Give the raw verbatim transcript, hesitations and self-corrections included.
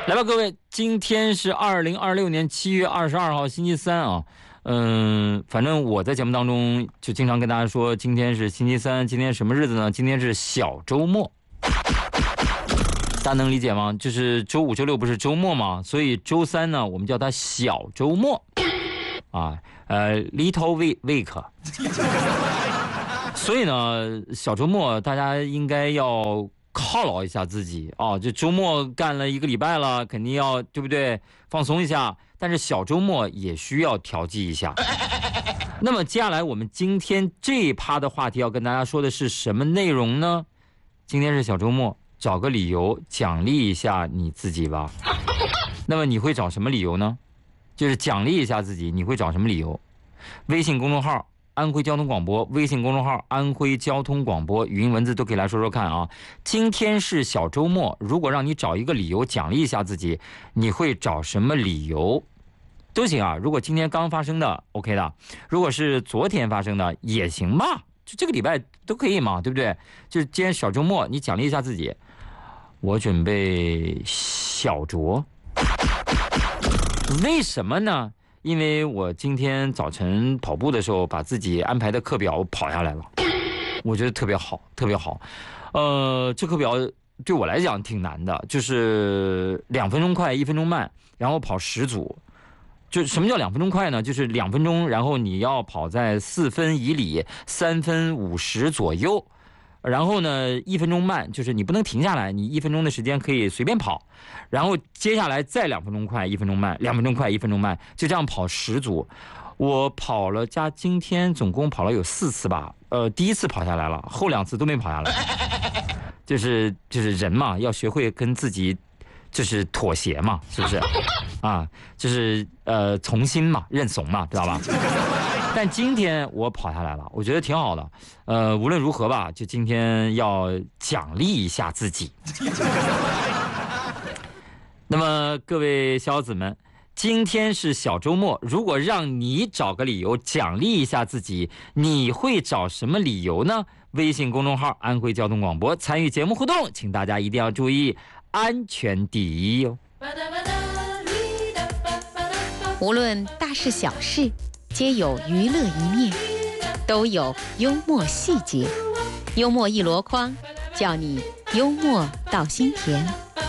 来吧，各位，今天是二零二六年七月二十二号，星期三啊。嗯，反正我在节目当中就经常跟大家说，今天是星期三，今天什么日子呢？今天是小周末。大家能理解吗？就是周五、周六不是周末吗？所以周三呢，我们叫它小周末啊，呃 ，little week week。所以呢，小周末大家应该要犒劳一下自己啊！就周末干了一个礼拜了，肯定要对不对？放松一下。但是小周末也需要调剂一下。那么接下来我们今天这一趴的话题要跟大家说的是什么内容呢？今天是小周末，找个理由奖励一下你自己吧。那么你会找什么理由呢？就是奖励一下自己，你会找什么理由？微信公众号安徽交通广播，微信公众号安徽交通广播，语音文字都可以来说说看啊。今天是小周末，如果让你找一个理由奖励一下自己，你会找什么理由？都行啊。如果今天刚发生的 OK 的，如果是昨天发生的也行吧，就这个礼拜都可以嘛，对不对？就是今天小周末，你奖励一下自己。我准备小酌，为什么呢？因为我今天早晨跑步的时候，把自己安排的课表跑下来了，我觉得特别好，特别好。呃，这课表对我来讲挺难的，就是两分钟快，一分钟慢，然后跑十组。就什么叫两分钟快呢？就是两分钟，然后你要跑在四分以里，三分五十左右。然后呢，一分钟慢，就是你不能停下来，你一分钟的时间可以随便跑。然后接下来再两分钟快，一分钟慢，两分钟快，一分钟慢，就这样跑十组。我跑了加今天总共跑了有四次吧，呃，第一次跑下来了，后两次都没跑下来。就是就是人嘛，要学会跟自己就是妥协嘛，是不是？啊，就是呃从心嘛，认怂嘛，知道吧？但今天我跑下来了，我觉得挺好的。呃，无论如何吧，就今天要奖励一下自己。那么各位小子们，今天是小周末，如果让你找个理由奖励一下自己，你会找什么理由呢？微信公众号安徽交通广播参与节目互动，请大家一定要注意安全第一哟。 无论大事小事，皆有娱乐一面，都有幽默细节。幽默一箩筐，叫你幽默到心田。